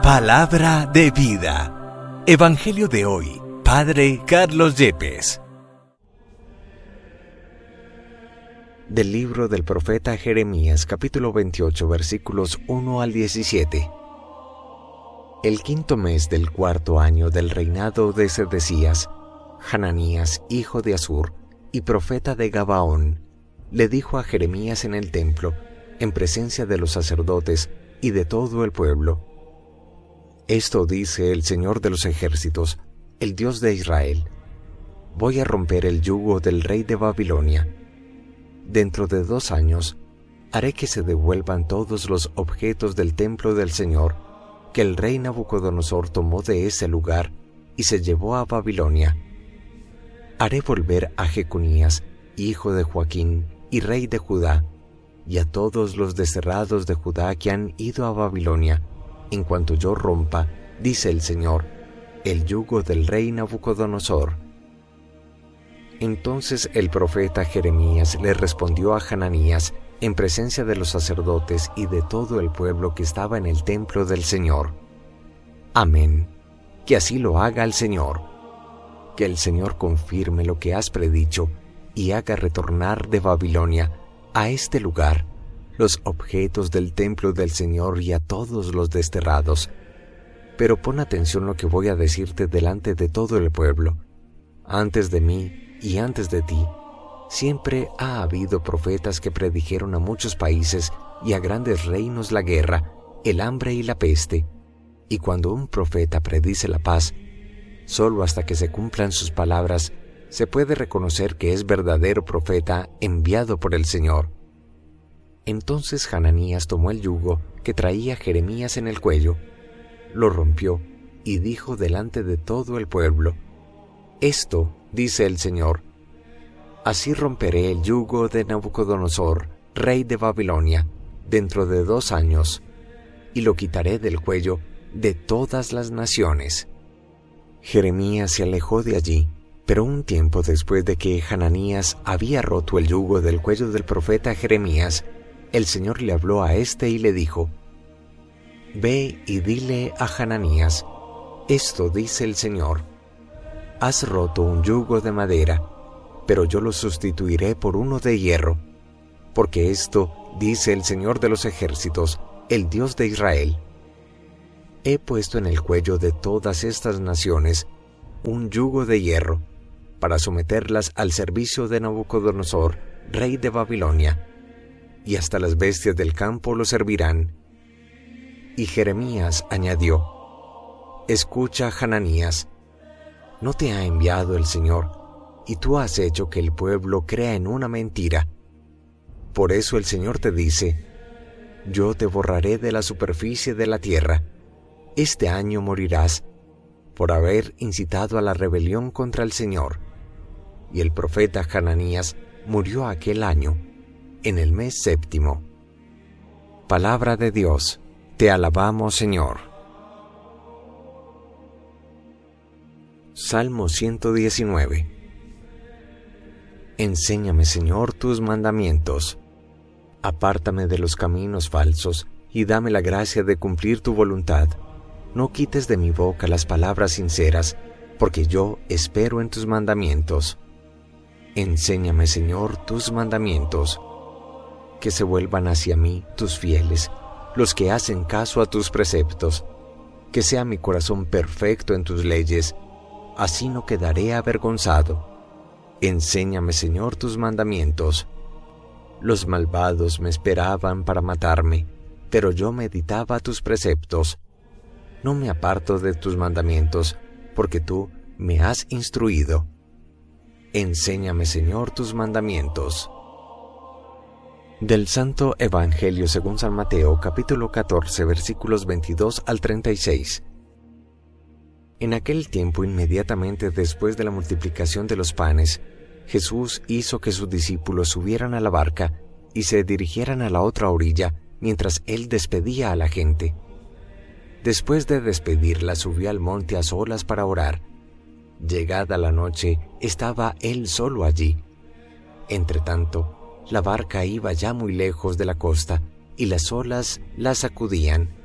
Palabra de vida. Evangelio de hoy. Padre Carlos Yepes. Del libro del profeta Jeremías, capítulo 28, versículos 1 al 17. El quinto mes del cuarto año del reinado de Sedecías, Hananías, hijo de Azur, y profeta de Gabaón, le dijo a Jeremías en el templo, en presencia de los sacerdotes y de todo el pueblo: Esto dice el Señor de los ejércitos, el Dios de Israel: Voy a romper el yugo del rey de Babilonia. Dentro de 2 años haré que se devuelvan todos los objetos del templo del Señor que el rey Nabucodonosor tomó de ese lugar y se llevó a Babilonia. Haré volver a Jeconías, hijo de Joaquín y rey de Judá, y a todos los desterrados de Judá que han ido a Babilonia, en cuanto yo rompa, dice el Señor, el yugo del rey Nabucodonosor. Entonces el profeta Jeremías le respondió a Hananías en presencia de los sacerdotes y de todo el pueblo que estaba en el templo del Señor: Amén, que así lo haga el Señor. Que el Señor confirme lo que has predicho y haga retornar de Babilonia a este lugar los objetos del templo del Señor y a todos los desterrados. Pero pon atención a lo que voy a decirte delante de todo el pueblo. Antes de mí y antes de ti, siempre ha habido profetas que predijeron a muchos países y a grandes reinos la guerra, el hambre y la peste. Y cuando un profeta predice la paz, solo hasta que se cumplan sus palabras, se puede reconocer que es verdadero profeta enviado por el Señor. Entonces Hananías tomó el yugo que traía Jeremías en el cuello, lo rompió y dijo delante de todo el pueblo: Esto dice el Señor: Así romperé el yugo de Nabucodonosor, rey de Babilonia, dentro de 2 años, y lo quitaré del cuello de todas las naciones. Jeremías se alejó de allí, pero un tiempo después de que Hananías había roto el yugo del cuello del profeta Jeremías, el Señor le habló a éste y le dijo: Ve y dile a Hananías: Esto dice el Señor: Has roto un yugo de madera, pero yo lo sustituiré por uno de hierro, porque esto dice el Señor de los ejércitos, el Dios de Israel: He puesto en el cuello de todas estas naciones un yugo de hierro, para someterlas al servicio de Nabucodonosor, rey de Babilonia, y hasta las bestias del campo lo servirán. Y Jeremías añadió: Escucha, Hananías, ¿no te ha enviado el Señor, y tú has hecho que el pueblo crea en una mentira? Por eso el Señor te dice: Yo te borraré de la superficie de la tierra. Este año morirás por haber incitado a la rebelión contra el Señor. Y el profeta Hananías murió aquel año, en el mes 7. Palabra de Dios. Te alabamos, Señor. Salmo 119. Enséñame, Señor, tus mandamientos. Apártame de los caminos falsos y dame la gracia de cumplir tu voluntad. No quites de mi boca las palabras sinceras, porque yo espero en tus mandamientos. Enséñame, Señor, tus mandamientos. Que se vuelvan hacia mí tus fieles, los que hacen caso a tus preceptos. Que sea mi corazón perfecto en tus leyes, así no quedaré avergonzado. Enséñame, Señor, tus mandamientos. Los malvados me esperaban para matarme, pero yo meditaba tus preceptos. No me aparto de tus mandamientos, porque tú me has instruido. Enséñame, Señor, tus mandamientos. Del Santo Evangelio según San Mateo, capítulo 14, versículos 22 al 36. En aquel tiempo, inmediatamente después de la multiplicación de los panes, Jesús hizo que sus discípulos subieran a la barca y se dirigieran a la otra orilla mientras él despedía a la gente. Después de despedirla, subió al monte a solas para orar. Llegada la noche, estaba él solo allí. Entretanto, la barca iba ya muy lejos de la costa y las olas la sacudían.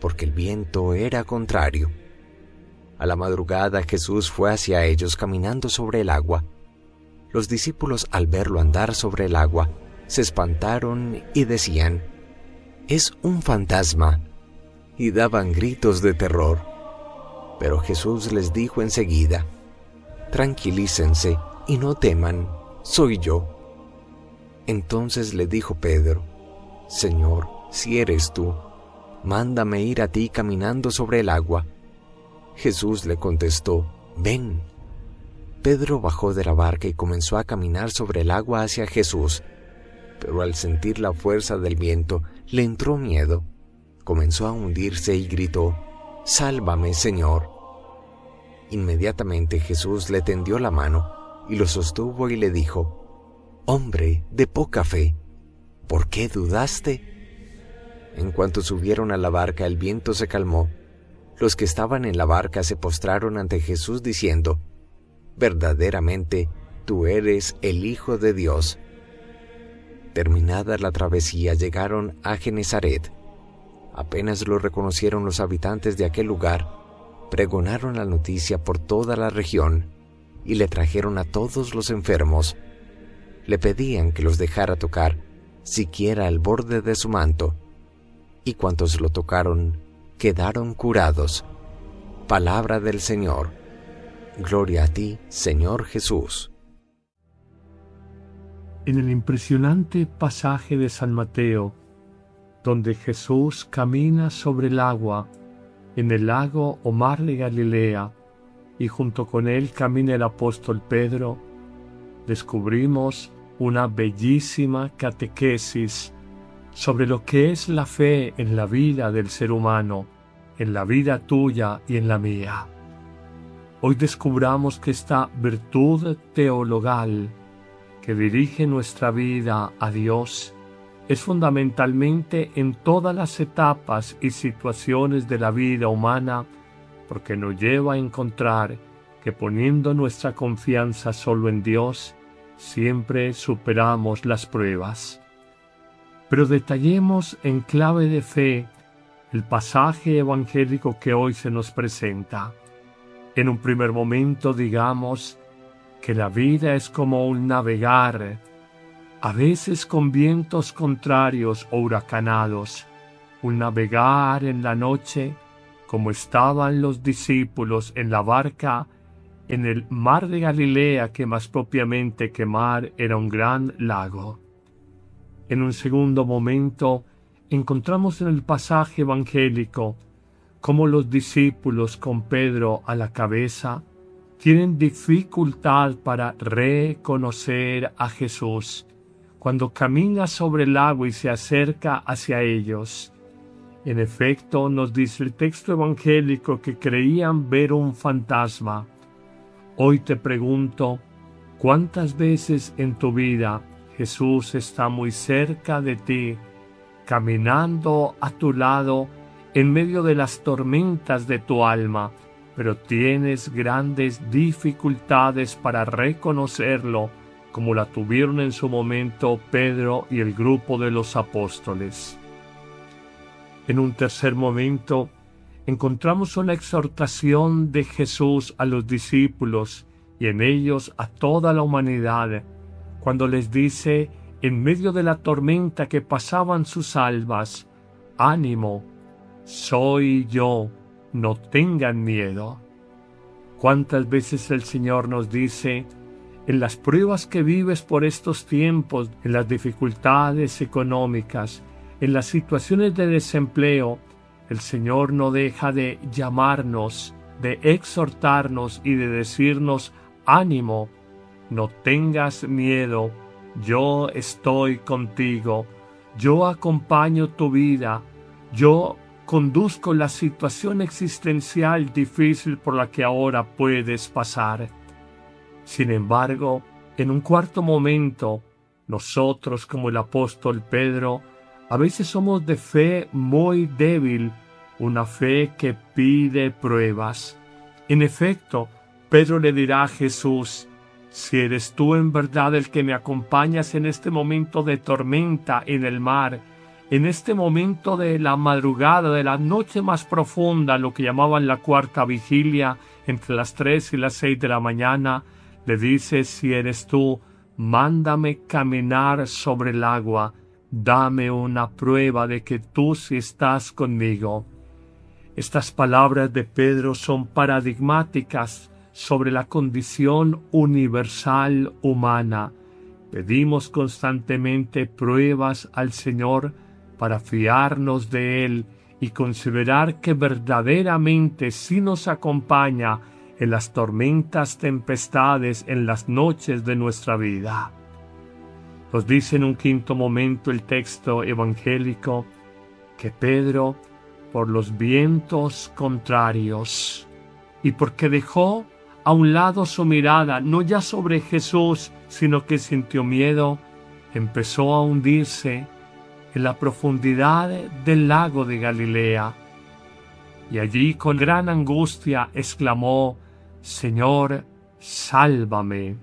porque el viento era contrario. A la madrugada Jesús fue hacia ellos caminando sobre el agua. Los discípulos, al verlo andar sobre el agua, se espantaron y decían: «Es un fantasma», y daban gritos de terror. Pero Jesús les dijo enseguida: «Tranquilícense y no teman, soy yo». Entonces le dijo Pedro: «Señor, si eres tú, mándame ir a ti caminando sobre el agua». Jesús le contestó: «Ven». Pedro bajó de la barca y comenzó a caminar sobre el agua hacia Jesús, pero al sentir la fuerza del viento le entró miedo. Comenzó a hundirse y gritó: «Sálvame, Señor». Inmediatamente Jesús le tendió la mano y lo sostuvo y le dijo: «Hombre de poca fe, ¿por qué dudaste?». En cuanto subieron a la barca, el viento se calmó. Los que estaban en la barca se postraron ante Jesús diciendo: «Verdaderamente, tú eres el Hijo de Dios». Terminada la travesía, llegaron a Genesaret. Apenas lo reconocieron los habitantes de aquel lugar, pregonaron la noticia por toda la región y le trajeron a todos los enfermos. Le pedían que los dejara tocar siquiera el borde de su manto, y cuantos lo tocaron quedaron curados. Palabra del Señor. Gloria a ti, Señor Jesús. En el impresionante pasaje de San Mateo, donde Jesús camina sobre el agua en el lago o mar de Galilea, y junto con él camina el apóstol Pedro, descubrimos una bellísima catequesis sobre lo que es la fe en la vida del ser humano, en la vida tuya y en la mía. Hoy descubramos que esta virtud teologal que dirige nuestra vida a Dios es fundamentalmente en todas las etapas y situaciones de la vida humana, porque nos lleva a encontrar que poniendo nuestra confianza solo en Dios, siempre superamos las pruebas. Pero detallemos en clave de fe el pasaje evangélico que hoy se nos presenta. En un primer momento digamos que la vida es como un navegar, a veces con vientos contrarios o huracanados, un navegar en la noche, como estaban los discípulos en la barca en el mar de Galilea, que más propiamente que mar era un gran lago. En un segundo momento encontramos en el pasaje evangélico cómo los discípulos, con Pedro a la cabeza, tienen dificultad para reconocer a Jesús cuando camina sobre el agua y se acerca hacia ellos. En efecto, nos dice el texto evangélico que creían ver un fantasma. Hoy te pregunto, ¿cuántas veces en tu vida Jesús está muy cerca de ti, caminando a tu lado en medio de las tormentas de tu alma, pero tienes grandes dificultades para reconocerlo, como la tuvieron en su momento Pedro y el grupo de los apóstoles? En un tercer momento, encontramos una exhortación de Jesús a los discípulos y en ellos a toda la humanidad, cuando les dice, en medio de la tormenta que pasaban sus almas: «Ánimo, soy yo, no tengan miedo». ¿Cuántas veces el Señor nos dice, en las pruebas que vives por estos tiempos, en las dificultades económicas, en las situaciones de desempleo, el Señor no deja de llamarnos, de exhortarnos y de decirnos: «Ánimo, no tengas miedo, yo estoy contigo, yo acompaño tu vida, yo conduzco la situación existencial difícil por la que ahora puedes pasar». Sin embargo, en un cuarto momento, nosotros, como el apóstol Pedro, a veces somos de fe muy débil, una fe que pide pruebas. En efecto, Pedro le dirá a Jesús: «Si eres tú en verdad el que me acompañas en este momento de tormenta en el mar, en este momento de la madrugada, de la noche más profunda, lo que llamaban la cuarta vigilia, entre las 3 y las 6 de la mañana, le dice: si eres tú, mándame caminar sobre el agua, dame una prueba de que tú sí estás conmigo. Estas palabras de Pedro son paradigmáticas sobre la condición universal humana. Pedimos constantemente pruebas al Señor para fiarnos de Él y considerar que verdaderamente sí nos acompaña en las tormentas, tempestades, en las noches de nuestra vida. Nos dice en un quinto momento el texto evangélico que Pedro, por los vientos contrarios y porque dejó a un lado su mirada, no ya sobre Jesús, sino que sintió miedo, empezó a hundirse en la profundidad del lago de Galilea. Y allí con gran angustia exclamó: Señor, sálvame.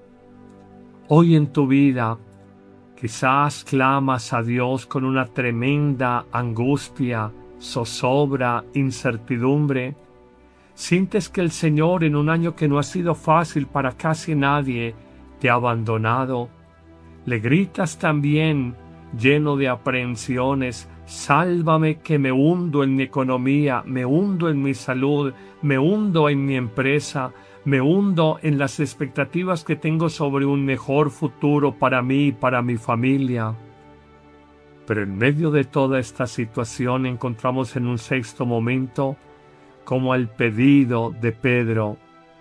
Hoy en tu vida quizás clamas a Dios con una tremenda angustia, zozobra, incertidumbre. Sientes que el Señor, en un año que no ha sido fácil para casi nadie, te ha abandonado. Le gritas también, lleno de aprehensiones: sálvame, que me hundo en mi economía, me hundo en mi salud, me hundo en mi empresa, me hundo en las expectativas que tengo sobre un mejor futuro para mí y para mi familia. Pero en medio de toda esta situación encontramos en un sexto momento, como al pedido de Pedro,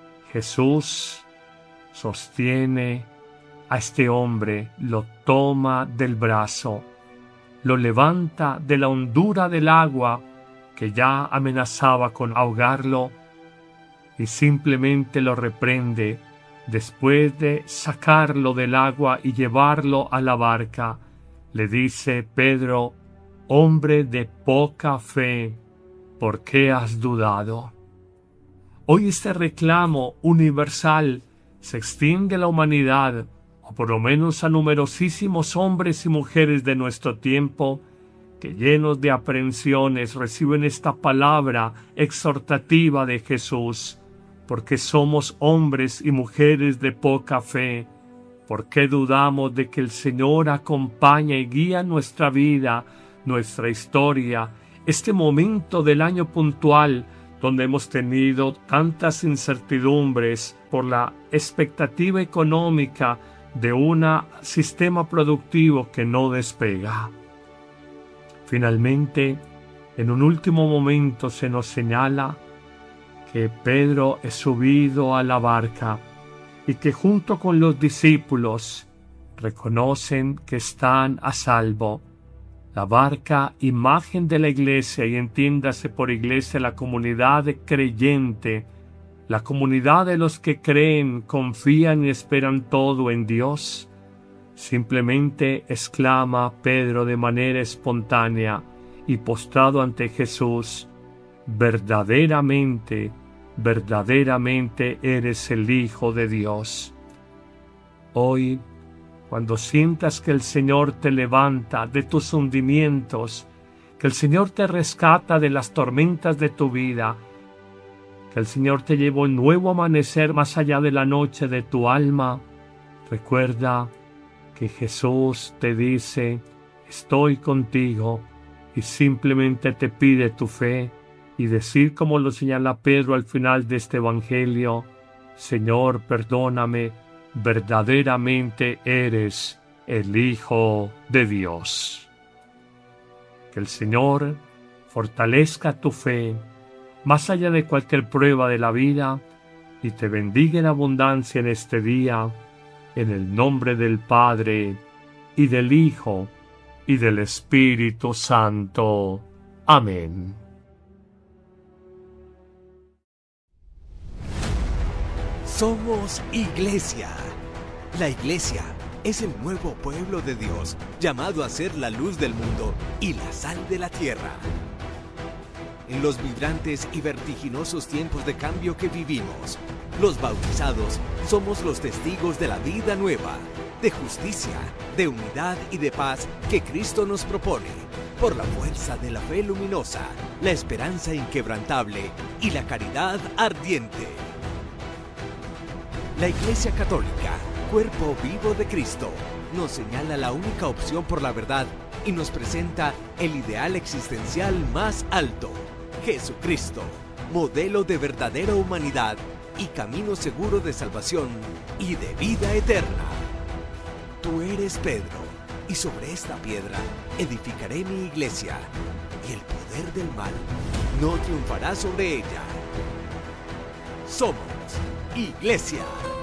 Jesús sostiene a este hombre, lo toma del brazo, lo levanta de la hondura del agua que ya amenazaba con ahogarlo y simplemente lo reprende después de sacarlo del agua y llevarlo a la barca. Le dice: Pedro, hombre de poca fe, ¿por qué has dudado? Hoy este reclamo universal se extiende a la humanidad, o por lo menos a numerosísimos hombres y mujeres de nuestro tiempo, que llenos de aprehensiones reciben esta palabra exhortativa de Jesús. Porque somos hombres y mujeres de poca fe, ¿por qué dudamos de que el Señor acompaña y guía nuestra vida, nuestra historia, este momento del año puntual donde hemos tenido tantas incertidumbres por la expectativa económica de un sistema productivo que no despega? Finalmente, en un último momento se nos señala que Pedro es subido a la barca y que junto con los discípulos reconocen que están a salvo. La barca, imagen de la iglesia, y entiéndase por iglesia la comunidad creyente, la comunidad de los que creen, confían y esperan todo en Dios. Simplemente exclama Pedro de manera espontánea y postrado ante Jesús: verdaderamente, verdaderamente eres el Hijo de Dios. Hoy, cuando sientas que el Señor te levanta de tus hundimientos, que el Señor te rescata de las tormentas de tu vida, que el Señor te lleva un nuevo amanecer más allá de la noche de tu alma, recuerda que Jesús te dice: estoy contigo, y simplemente te pide tu fe, y decir, como lo señala Pedro al final de este evangelio: Señor, perdóname, verdaderamente eres el Hijo de Dios. Que el Señor fortalezca tu fe más allá de cualquier prueba de la vida y te bendiga en abundancia en este día, en el nombre del Padre, y del Hijo, y del Espíritu Santo. Amén. Somos Iglesia. La Iglesia es el nuevo pueblo de Dios, llamado a ser la luz del mundo y la sal de la tierra. En los vibrantes y vertiginosos tiempos de cambio que vivimos, los bautizados somos los testigos de la vida nueva, de justicia, de unidad y de paz que Cristo nos propone, por la fuerza de la fe luminosa, la esperanza inquebrantable y la caridad ardiente. La Iglesia Católica, cuerpo vivo de Cristo, nos señala la única opción por la verdad y nos presenta el ideal existencial más alto, Jesucristo, modelo de verdadera humanidad y camino seguro de salvación y de vida eterna. Tú eres Pedro, y sobre esta piedra edificaré mi iglesia, y el poder del mal no triunfará sobre ella. Somos Iglesia.